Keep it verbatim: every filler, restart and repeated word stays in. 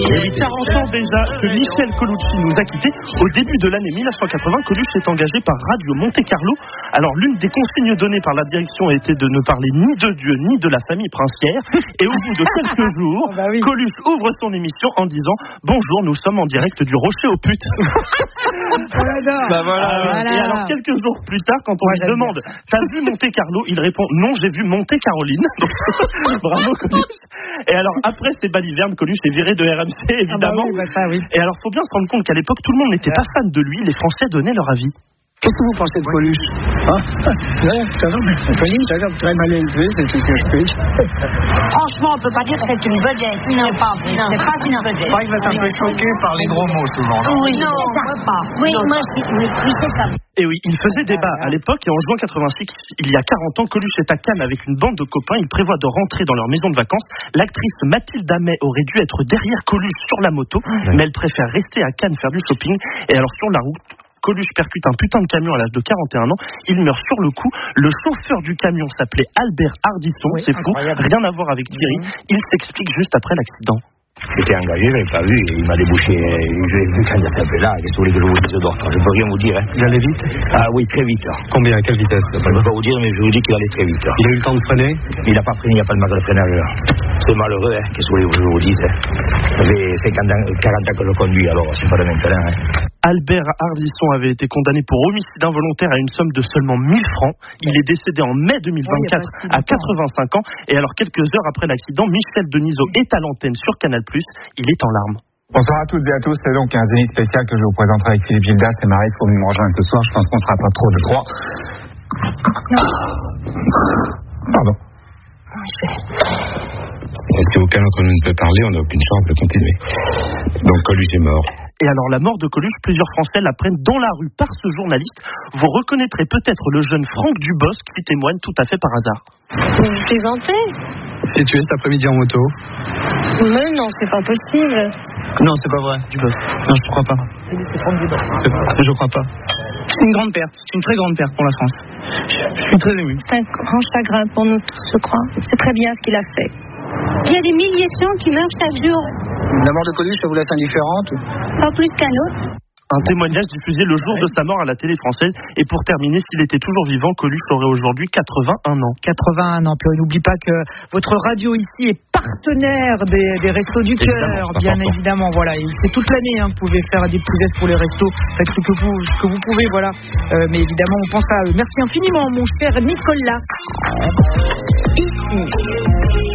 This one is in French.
Et quarante ans déjà que Michel Colucci nous a quittés. Au début de l'année mille neuf cent quatre-vingts, Coluche est engagé par Radio Monte Carlo. Alors l'une des consignes données par la direction était de ne parler ni de Dieu ni de la famille princière. Et au bout de quelques jours, bah oui. Coluche ouvre son émission en disant « Bonjour, nous sommes en direct du Rocher aux putes ». Bah voilà. Euh, voilà. Et alors quelques jours plus tard, quand on ouais, lui demande « T'as vu Monte Carlo ?» il répond « Non, j'ai vu Monte Caroline ». Donc bravo Coluche. Et alors après ces balivernes, Coluche est viré de R M C évidemment. Ah bah oui, bah ça, oui. Et alors faut bien se rendre compte qu'à l'époque tout le monde n'était ouais. pas fan de lui, les Français donnaient leur avis. Qu'est-ce que vous pensez de Coluche? Hein? Ouais, ça va, ça va très mal élevé, c'est tout ce que je fais. Franchement, on peut pas dire que c'est une vedette. Non, c'est pas, non, c'est pas une vedette. Je crois qu'il va être un peu choqué par les gros mots souvent, non? Oui, non, ça va pas. Oui, non, moi, je oui, oui, c'est ça. Et oui, il faisait débat à l'époque et en juin quatre-vingt-six, il y a quarante ans, Coluche est à Cannes avec une bande de copains. Il prévoit de rentrer dans leur maison de vacances. L'actrice Mathilde Amet aurait dû être derrière Coluche sur la moto, ouais. mais elle préfère rester à Cannes faire du shopping. Et alors sur la route, Coluche percute un putain de camion à l'âge de quarante et un ans. Il meurt sur le coup. Le chauffeur du camion s'appelait Albert Ardisson. Oui, c'est fou. Rien à voir avec Thierry. Mmh. Il s'explique juste après l'accident. J'étais engagé, je l'avais pas vu, et il m'a débouché. Je l'ai vu quand il était un peu là. Qu'est-ce que vous voulez que je vous dise d'autre? Je peux rien vous dire. Hein. Il allait vite? Ah oui, très vite. Combien? À quelle vitesse? Je ne peux pas vous dire, mais je vous dis qu'il allait très vite. Il a eu le temps de freiner? Il n'a pas freiné, il n'y a pas de marque de freinage. C'est malheureux, hein. Qu'est-ce que vous voulez que je vous dise? Hein. Ça fait cinquante ans, quarante ans que je conduis, alors c'est pas de maintenant. Hein. Albert Ardisson avait été condamné pour homicide involontaire à une somme de seulement mille francs. Il est décédé en mai deux mille vingt-quatre oui, à quatre-vingt-cinq ans. Et alors, quelques heures après l'accident, Michel Denisot est à l'antenne sur Canal plus. Il est en larmes. Bonsoir à toutes et à tous, c'est donc un Zénith spécial que je vous présenterai avec Philippe Gildas et Marie pour nous rejoindre ce soir. Je pense qu'on ne sera pas trop de trois. Pardon. Est-ce qu'aucun d'entre nous ne peut parler? On n'a aucune chance de continuer. Donc Coluche est mort. Et alors la mort de Coluche, plusieurs Français l'apprennent dans la rue par ce journaliste. Vous reconnaîtrez peut-être le jeune Franck Dubosc qui témoigne tout à fait par hasard. Vous vous plaisantez? C'est tué cet après-midi en moto. Mais non, c'est pas possible. Non, c'est pas vrai, Dubosc. Non, je crois pas. C'est Franck Dubosc. Je crois pas. C'est une grande perte, c'est une très grande perte pour la France. Je suis très ému. C'est un grand chagrin pour nous tous, je crois. C'est très bien ce qu'il a fait. Il y a des milliers de gens qui meurent chaque jour. La mort de Coluche, ça vous laisse indifférente? Pas plus qu'un autre. Un témoignage diffusé le jour de sa mort à la télé française. Et pour terminer, s'il était toujours vivant, Coluche aurait aujourd'hui quatre-vingt-un ans. quatre-vingt-un ans. Puis n'oublie pas que votre radio ici est partenaire des, des Restos du Cœur, bien important. Évidemment. Voilà, et c'est toute l'année. Hein, vous pouvez faire des petits gestes pour les restos. Faites ce que vous, ce que vous pouvez, voilà. Euh, mais évidemment, on pense à eux. Merci infiniment, mon cher Nicolas. Ici.